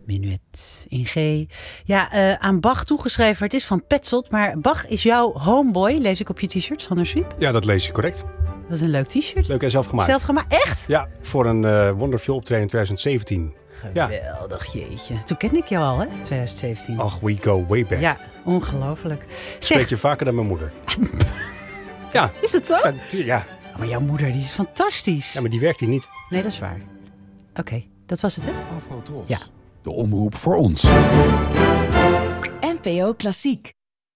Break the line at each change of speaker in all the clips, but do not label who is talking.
Menuet in G. Ja, aan Bach toegeschreven. Het is van Petzold, maar Bach is jouw homeboy, lees ik op je t-shirt, Sander Swiep.
Ja, dat lees je correct.
Dat is een leuk t-shirt.
Leuk en zelf gemaakt.
Zelf gemaakt? Echt?
Ja, voor een Wonderful optreden in 2017.
Geweldig, jeetje. Toen kende ik jou al, hè? 2017.
Ach, we go way back.
Ja, ongelooflijk.
Spreek je vaker dan mijn moeder. Ja.
Is het zo?
Ja.
Oh, maar jouw moeder, die is fantastisch.
Ja, maar die werkt hier niet.
Nee, dat is waar. Oké, dat was het, hè?
Afrotros.
Ja.
De omroep voor ons.
NPO Klassiek.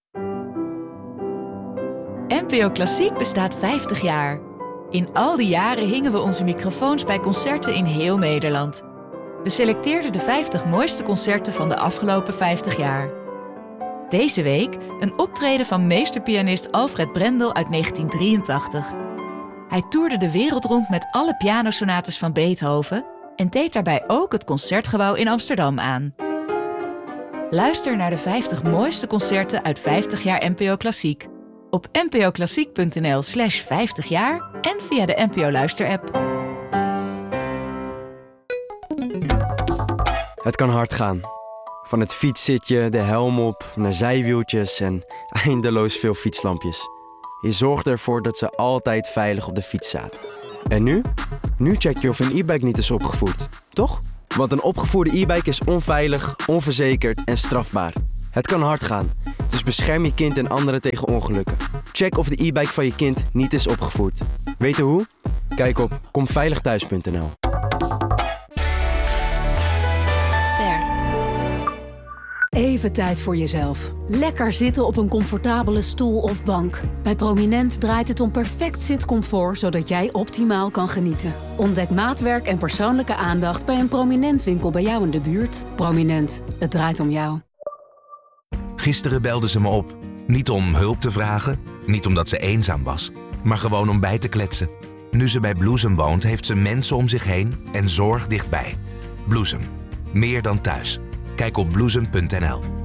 NPO Klassiek bestaat 50 jaar. In al die jaren hingen we onze microfoons bij concerten in heel Nederland. We selecteerden de 50 mooiste concerten van de afgelopen 50 jaar. Deze week een optreden van meesterpianist Alfred Brendel uit 1983. Hij toerde de wereld rond met alle pianosonates van Beethoven en deed daarbij ook het Concertgebouw in Amsterdam aan. Luister naar de 50 mooiste concerten uit 50 jaar NPO Klassiek. Op npoklassiek.nl/50 jaar en via de NPO Luister-app.
Het kan hard gaan. Van het fietszitje, de helm op, naar zijwieltjes en eindeloos veel fietslampjes. Je zorgt ervoor dat ze altijd veilig op de fiets zaten. En nu? Nu check je of een e-bike niet is opgevoerd, toch? Want een opgevoerde e-bike is onveilig, onverzekerd en strafbaar. Het kan hard gaan, dus bescherm je kind en anderen tegen ongelukken. Check of de e-bike van je kind niet is opgevoerd. Weten hoe? Kijk op komveiligthuis.nl.
Even tijd voor jezelf. Lekker zitten op een comfortabele stoel of bank. Bij Prominent draait het om perfect zitcomfort, zodat jij optimaal kan genieten. Ontdek maatwerk en persoonlijke aandacht bij een Prominent winkel bij jou in de buurt. Prominent, het draait om jou.
Gisteren belde ze me op. Niet om hulp te vragen, niet omdat ze eenzaam was, maar gewoon om bij te kletsen. Nu ze bij Bloesem woont, heeft ze mensen om zich heen en zorg dichtbij. Bloesem, meer dan thuis. Kijk op bloesem.nl.